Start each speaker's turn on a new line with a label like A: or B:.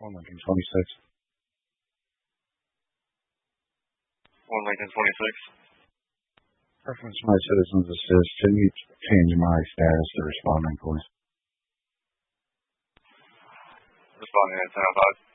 A: 1 Lincoln 26.
B: 1 Lincoln 26.
A: Reference my citizens assist. Can you change my status to responding, please?
B: Responding at 10:05.